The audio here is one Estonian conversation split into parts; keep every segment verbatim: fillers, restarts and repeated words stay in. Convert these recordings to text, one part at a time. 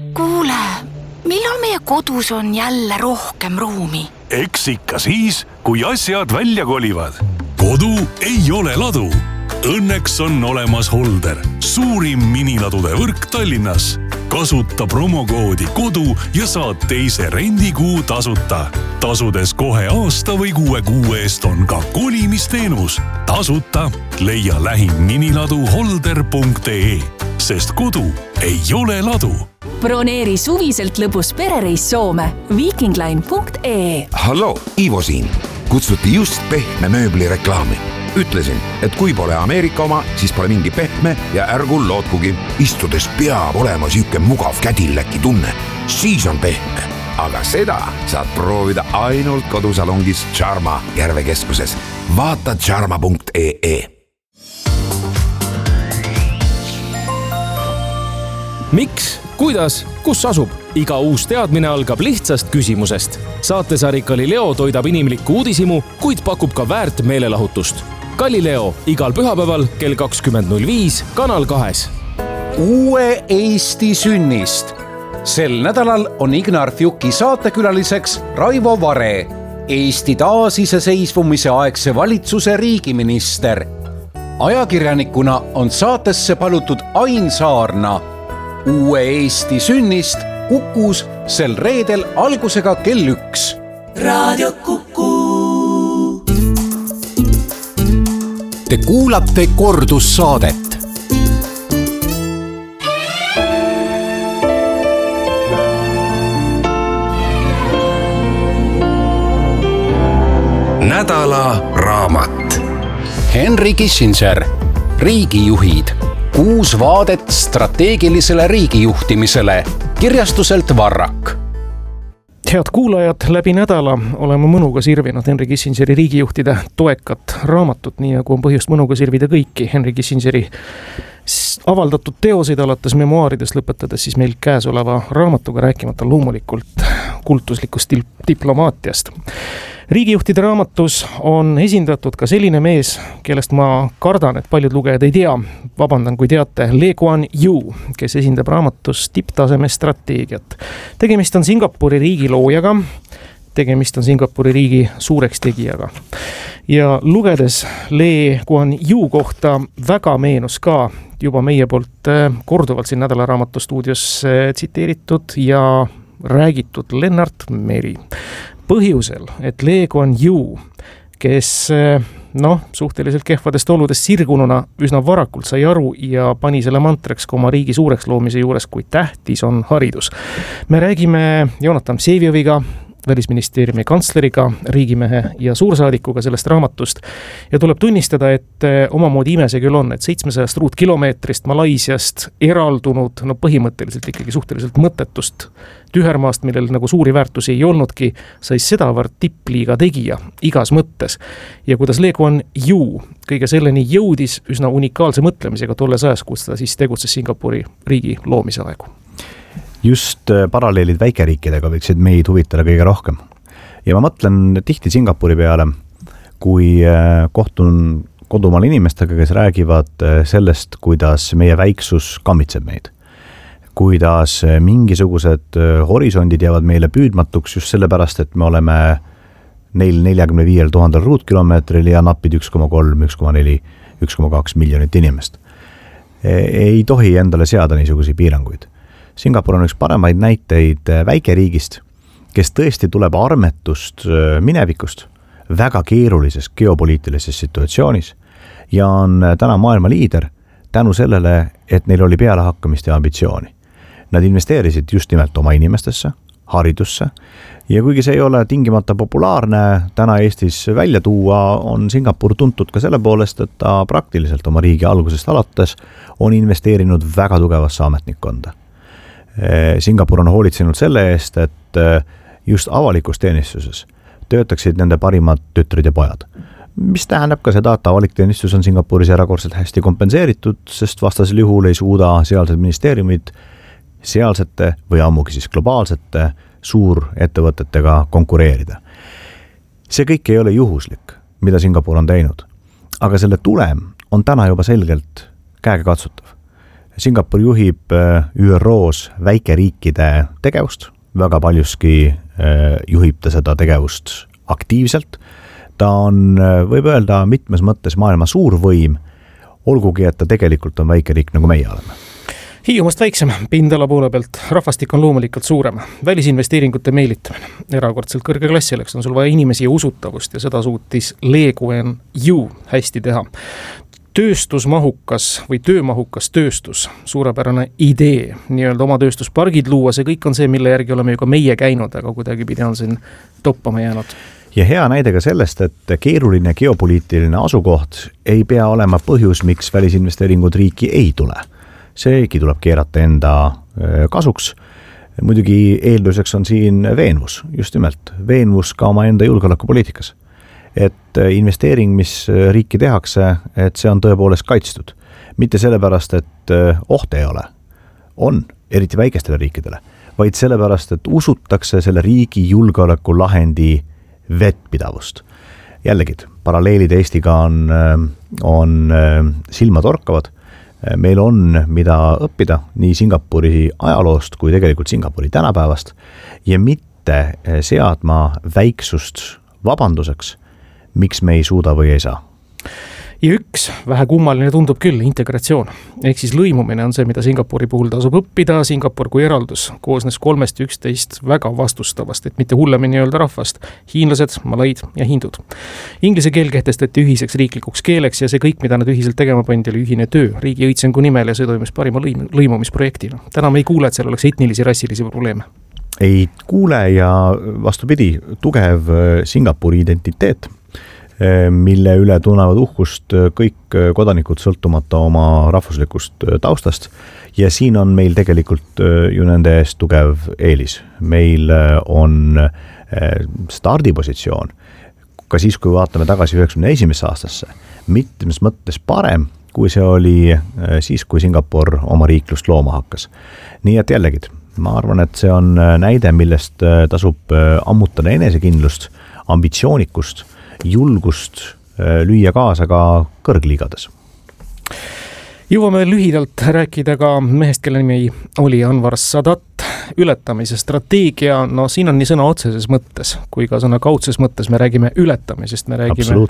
Kuule, millal meie kodus on jälle rohkem ruumi? Eks ikka siis, kui asjad välja kolivad. Kodu ei ole ladu. Õnneks on olemas Holder, suurim miniladude võrk Tallinnas. Kasuta promokoodi kodu ja saad teise rendikuu tasuta. Tasudes kohe aasta või kuue kuu eest on ka kolimisteenus. Tasuta leia lähim miniladu holder punkt ee, sest kodu ei ole ladu. Broneeri suviselt lõbus perereis Soome viikingline punkt ee. Hallo, Ivo siin. Kutsuti just pehme mööbli reklaami. Ütlesin, et kui pole Ameerika oma, siis pole mingi pehme ja ärgu lootkugi. Istudes peab olema süüke mugav kädilläki tunne. Siis on pehme. Aga seda saad proovida ainult kodusalongis Charma Järvekeskuses. Vaata charma punkt ee. Miks, kuidas, kus asub? Iga uus teadmine algab lihtsast küsimusest. Saatesari Galileo toidab inimlikku uudisimu, kuid pakub ka väärt meelelahutust. Galileo igal pühapäeval kell kakskümmend null viis Kanal kahes. Uue Eesti sünnist. Sel nädalal on Ignarfjuki saatekülaliseks Raivo Vare, Eesti taasiseseisvumise aegse valitsuse riigiminister. Ajakirjanikuna on saatesse palutud Ain Saarna. Uue Eesti sünnist Kukus sel reedel algusega kell üks. Raadio Kuku. Te kuulate kordussaadet. Nädala raamat. Henry Kissinger, riigijuhid. Kuus vaadet strateegilisele riigijuhtimisele. Kirjastuselt Varrak. Head kuulajad, läbi nädala oleme mõnuga sirvinud Henry Kissingeri riigijuhtide toekat raamatut, nii nagu on põhjust mõnuga sirvida kõiki Henry Kissingeri avaldatud teoseid alates memuaaridest lõpetades siis meil käesoleva raamatuga, rääkimata loomulikult kultuslikust diplomaatiast. Riigijuhtide raamatus on esindatud ka selline mees, kellest ma kardan, et paljud lugejad ei tea. Vabandan, kui teate, Lee Kuan Yew, kes esindab raamatus tipptaseme strateegiat. Tegemist on Singapuri riigi loojaga, tegemist on Singapuri riigi suureks tegijaga. Ja lugedes Lee Kuan Yew kohta väga meenus ka juba meie poolt korduvalt siin nädala raamatu stuudios tsiteeritud ja räägitud Lennart Meri. Põhjusel, et Lee Kuan Yew, kes noh, suhteliselt kehvadest oludest sirgununa üsna varakult sai aru ja pani selle mantreks ka oma riigi suureks loomise juures, kui tähtis on haridus. Me räägime Jonathan Vsevioviga, välisministeeriumi kantsleriga, riigimehe ja suursaadikuga sellest raamatust ja tuleb tunnistada, et omamoodi ime see küll on, et seitsmesajast ruutkilomeetrist Malaisiast eraldunud, no põhimõtteliselt ikkagi suhteliselt mõttetust tühermaast, millel nagu suuri väärtusi ei olnudki, sai sedavõrd tippliiga tegija igas mõttes. Ja kuidas Lee Kuan Yew kõige selleni jõudis üsna unikaalse mõtlemisega tolles ajas, kus ta siis tegutses Singapuri riigi loomise aegu. Just paralleelid väikeriikidega võiksid meid huvitada kõige rohkem. Ja ma mõtlen tihti Singapuri peale, kui kohtun kodumaal inimestega, kes räägivad sellest, kuidas meie väiksus kammitseb meid. Kuidas mingisugused horisondid jäävad meile püüdmatuks just sellepärast, et me oleme neil neljakümne viiel tuhandel ruutkilomeetril ja napid üks koma kolm, üks koma neli, üks koma kaks miljonit inimest. Ei tohi endale seada niisugusi piiranguid. Singapur on üks paremaid näiteid väikeriigist, kes tõesti tuleb armetust minevikust väga keerulises geopoliitilises situatsioonis ja on täna maailma liider tänu sellele, et neil oli pealehakkamist ja ambitsiooni. Nad investeerisid just nimelt oma inimestesse, haridusse ja kuigi see ei ole tingimata populaarne täna Eestis välja tuua, on Singapur tuntud ka selle poolest, et ta praktiliselt oma riigi algusest alates on investeerinud väga tugevasse ametnikkonda. Singapur on hoolitsenud selle eest, et just avalikus teenistuses töötaksid nende parimad tütrid ja pojad. Mis tähendab ka seda, et avalik teenistus on Singapuris erakordselt hästi kompenseeritud, sest vastasel juhul ei suuda sealsed ministeeriumid sealsete või ammugi siis globaalsete suurettevõtetega konkureerida. See kõik ei ole juhuslik, mida Singapur on teinud, aga selle tulem on täna juba selgelt käega katsutav. Singapur juhib Ü R O-s väikeriikide tegevust, väga paljuski juhib ta seda tegevust aktiivselt. Ta on, võib öelda, mitmes mõttes maailma suurvõim, olgugi, et ta tegelikult on väikeriik, nagu meie oleme. Hiiumast väiksem, pindala poole pealt, rahvastik on loomulikult suurem, välisinvesteeringute meelitamine. Erakordselt kõrge klassi oleks on sul vaja inimesi ja usutavust ja seda suutis Lee Kuan Yew hästi teha. Tööstusmahukas või töömahukas tööstus, suurepärane idee, nii-öelda oma tööstuspargid luua, see kõik on see, mille järgi oleme ju ka meie käinud, aga kuidagi pidi on siin toppama jäänud. Ja hea näide ka sellest, et keeruline geopoliitiline asukoht ei pea olema põhjus, miks välisinvesteeringud riiki ei tule. Seegi tuleb keerata enda kasuks. Muidugi eelduseks on siin veenvus, just nimelt, veenvus ka oma enda julgeolekupoliitikas. Et investeering, mis riiki tehakse, et see on tõepoolest kaitstud. Mitte sellepärast, et oht ei ole. On, eriti väikestele riikidele, vaid sellepärast, et usutakse selle riigi julgeoleku lahendi vettpidavust. Jällegi, paralleelid Eestiga on, on silma torkavad. Meil on, mida õppida nii Singapuri ajaloost kui tegelikult Singapuri tänapäevast ja mitte seadma väiksust vabanduseks, miks me ei suuda või ei saa. Ja üks vähe kummaline tundub küll, integratsioon. Ehk siis lõimumine on see, mida Singapuri puhul tasub õppida. Singapur kui eraldus koosnes kolmest üksteist väga vastustavast, et mitte hullemini öelda rahvast. Hiinlased, malaid ja hindud. Inglise keel kehtestati ühiseks riiklikuks keeleks ja see kõik, mida nad ühiselt tegema pandi, oli ühine töö riigi õitsengu nimel ja see toimus parima lõim, lõimumisprojektina. Täna me ei kuule, et seal oleks etnilisi rassilisi probleeme. Ei kuule ja vastupidi, tugev Singapuri identiteet, mille üle tunnevad uhkust kõik kodanikud sõltumata oma rahvuslikust taustast. Ja siin on meil tegelikult ju nende eest tugev eelis. Meil on stardipositsioon, ka siis, kui vaatame tagasi üheksakümne esimesse aastasse, mitmes mõttes parem, kui see oli siis, kui Singapur oma riiklust looma hakkas. Nii et jällegi, ma arvan, et see on näide, millest tasub ammutada enesekindlust, ambitsioonikust, julgust lüüa kaasa ka kõrgliigades. Jõuame lühidalt rääkida ka mehest, kelle nimi oli Anwar Sadat, ületamise strateegia. No siin on nii sõna otseses mõttes, kui ka sõna kaudses mõttes me räägime ületamisest, me räägime,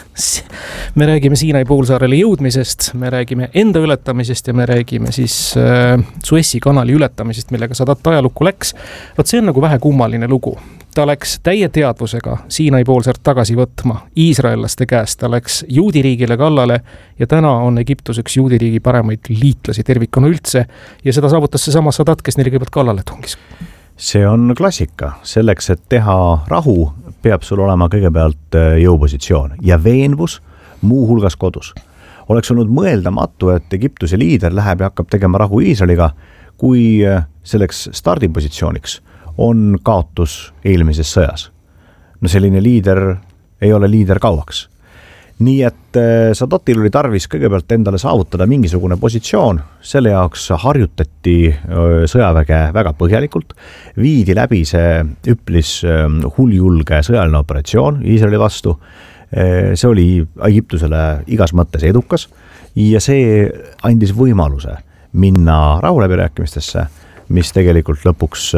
me räägime Siinai poolsaarele jõudmisest, me räägime enda ületamisest ja me räägime siis äh, Suessi kanali ületamisest, millega Sadat ajalukku läks. Vaat see on nagu vähe kummaline lugu. Ta läks täie teadvusega Siinai poolsaart tagasi võtma iisraellaste käest, ta läks juudiriigile kallale ja täna on Egiptus üks juudiriigi paremaid liitlasi tervikuna üldse ja seda saavutas see sama Sadat, kes neile kõigepealt kallale tungis. See on klassika. Selleks, et teha rahu, peab sul olema kõigepealt jõupositsioon ja veenvus muu hulgas kodus. Oleks olnud mõeldamatu, et Egiptuse liider läheb ja hakkab tegema rahu Iisraeliga, kui selleks stardipositsiooniks on kaotus eelmises sõjas. No selline liider ei ole liider kauaks. Nii et Sadatil oli tarvis kõigepealt endale saavutada mingisugune positsioon, selle jaoks harjutati sõjaväge väga põhjalikult, viidi läbi see üplis huljulge sõjaline operatsioon Iisraeli vastu, see oli Egiptusele igas mõttes edukas ja see andis võimaluse minna rahuläbirääkimistesse, mis tegelikult lõpuks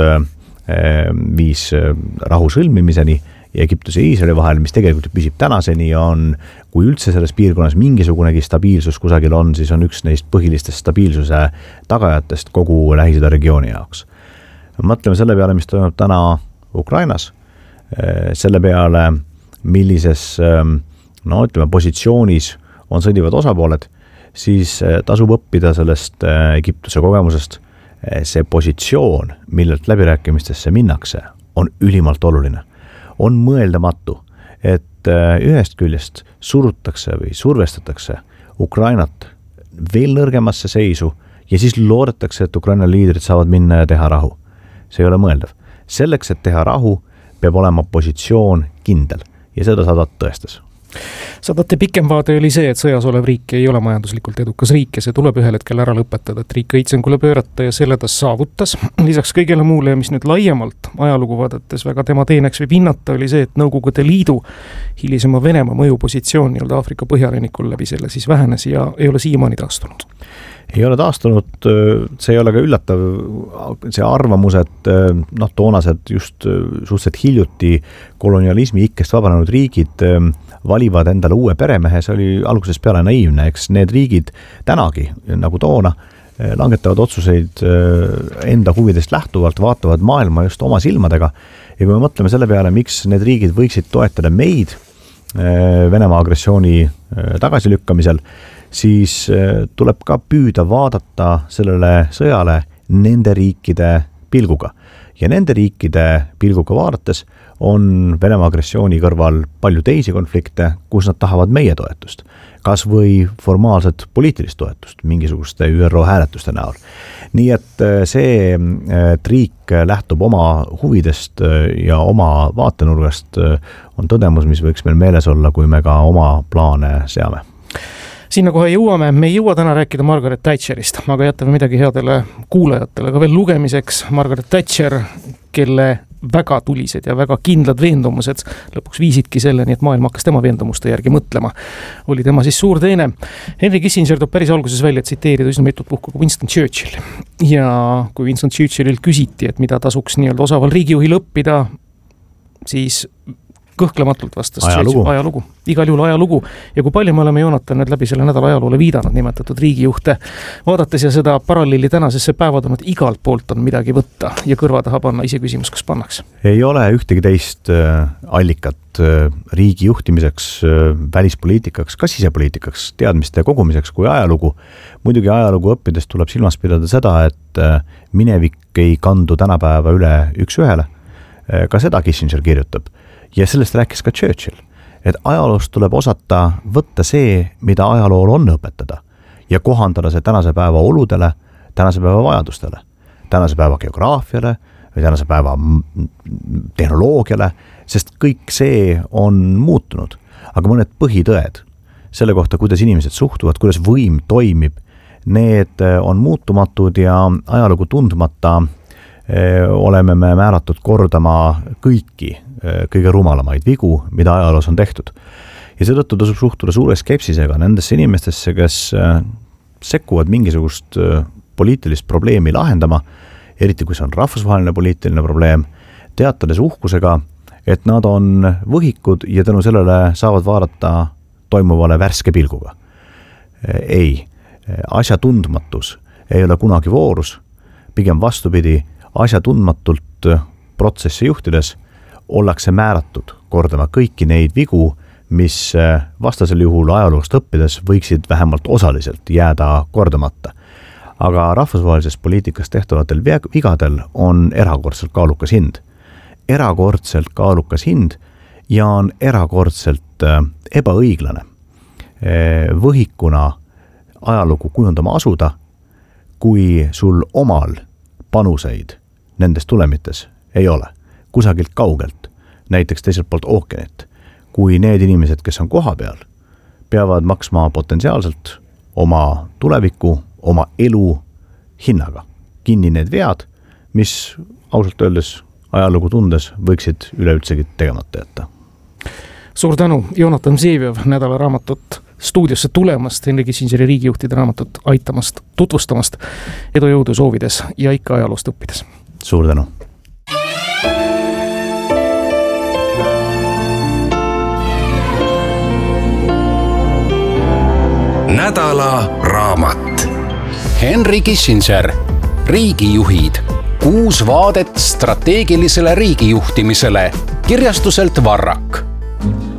viis rahu sõlmimiseni ja Egiptuse ja Iisraeli vahel, mis tegelikult püsib tänaseni, on, kui üldse selles piirkonnas mingisugunegi stabiilsus kusagil on, siis on üks neist põhilistest stabiilsuse tagajatest kogu Lähis-Ida regiooni jaoks. Mõtleme selle peale, mis toimub täna Ukrainas, selle peale, millises no, ütleme, positsioonis on sõdivad osapooled, siis tasub õppida sellest Egiptuse kogemusest. See positsioon, millelt läbirääkimistesse minnakse, on ülimalt oluline. On mõeldamatu, et ühest küljest surutakse või survestatakse Ukrainat veel nõrgemasse seisu ja siis loodetakse, et Ukraina liidrid saavad minna ja teha rahu. See ei ole mõeldav. Selleks, et teha rahu, peab olema positsioon kindel ja seda Sadat tõestas. Sadate pikem vaade oli see, et sõjas olev riik ei ole majanduslikult edukas riik ja see tuleb ühel hetkel ära lõpetada, et riik õitsengule pöörata ja selle ta saavutas. Lisaks kõigele muule, mis nüüd laiemalt ajalugu vaadates väga tema teeneks või pinnata, oli see, et Nõukogude Liidu hilisema Venemaa mõjupositsioon nii-öelda Aafrika põhjarannikul läbi selle siis vähenes ja ei ole siiamaani taastunud. ei ole taastunud, see ei ole ka üllatav, see arvamus, et noh, toonased just suhteliselt hiljuti kolonialismi ikkest vabanenud riigid valivad endale uue peremehe, see oli algusest peale naiivne, eks need riigid tänagi, nagu toona, langetavad otsuseid enda huvidest lähtuvalt, vaatavad maailma just oma silmadega ja kui me mõtleme selle peale, miks need riigid võiksid toetada meid Venemaa agressiooni tagasilükkamisel, siis tuleb ka püüda vaadata sellele sõjale nende riikide pilguga. Ja nende riikide pilguga vaadates on Venemaa agressiooni kõrval palju teisi konflikte, kus nad tahavad meie toetust. Kas või formaalset poliitilist toetust mingisuguste Ü R O hääletuste näol. Nii et see, et riik lähtub oma huvidest ja oma vaatenurgast, on tõdemus, mis võiks meil meeles olla, kui me ka oma plaane seame. Sinna kohe jõuame, me ei jõua täna rääkida Margaret Thatcherist, aga jätame midagi headele kuulajatele ka veel lugemiseks. Margaret Thatcher, kelle väga tulised ja väga kindlad veendumused lõpuks viisidki selleni, et maailm hakkas tema veendumuste järgi mõtlema. Oli tema siis suur teene. Henry Kissinger toob päris alguses välja tsiteerida üsna mitut puhku ka Winston Churchill. Ja kui Winston Churchillil küsiti, et mida tasuks nii-öelda osaval riigijuhil õppida, siis kõhklematult vastas ajalugu. ajalugu. Igal juhul ajalugu. Ja kui palju me oleme Joonatan nüüd läbi selle nädala ajaloole viidanud nimetatud riigijuhte, vaadates ja seda paralleeli tänasesse päeva tulnud, igalt poolt on midagi võtta ja kõrva taha panna, ise küsimus, kas pannaks? Ei ole ühtegi teist allikat riigi juhtimiseks, välispoliitikaks, ka sisepoliitikaks, teadmiste kogumiseks kui ajalugu. Muidugi ajalugu õppides tuleb silmas pidada seda, et minevik ei kandu tänapäeva üle üks ühele. Ka seda Kissinger kirjutab. Ja sellest rääkis ka Churchill, et ajaloost tuleb osata võtta see, mida ajalool on õpetada ja kohandada see tänase päeva oludele, tänase päeva vajadustele, tänase päeva geograafiale või tänase päeva tehnoloogiale, sest kõik see on muutunud. Aga mõned põhitõed selle kohta, kuidas inimesed suhtuvad, kuidas võim toimib, need on muutumatud ja ajalugu tundmata oleme me määratud kordama kõiki kõige rumalamaid vigu, mida ajaloos on tehtud. Ja seetõttu tasub suhtuda suure skepsisega nendesse inimestesse, kes sekkuvad mingisugust poliitilist probleemi lahendama, eriti kui see on rahvusvaheline poliitiline probleem, teatades uhkusega, et nad on võhikud ja tänu sellele saavad vaadata toimuvale värske pilguga. Ei, asja tundmatus ei ole kunagi voorus, pigem vastupidi, asja tundmatult protsessi juhtides ollakse määratud kordama kõiki neid vigu, mis vastasel juhul ajaloost õppides võiksid vähemalt osaliselt jääda kordamata. Aga rahvusvahelises poliitikas tehtavatel vigadel on erakordselt kaalukas hind. Erakordselt kaalukas hind ja on erakordselt ebaõiglane võhikuna ajalugu kujundama asuda, kui sul omal panuseid nendes tulemites ei ole. Kusagilt kaugelt, näiteks teiselt poolt ookeanit, kui need inimesed, kes on koha peal, peavad maksma potentsiaalselt oma tuleviku, oma elu hinnaga. Kinni need vead, mis ausalt öeldes ajalugu tundes võiksid üleüldsegi tegemata jätta. Suur tänu, Joonatan Vseviov, nädala raamatut stuudiosse tulemast, Henry Kissingeri riigijuhtide raamatut aitamast, tutvustamast, edu jõudu soovides ja ikka ajaloost õppides. Suur tänu. Nädala raamat. Henry Kissinger, riigijuhid. Kuus vaadet strateegilisele riigijuhtimisele kirjastuselt Varrak.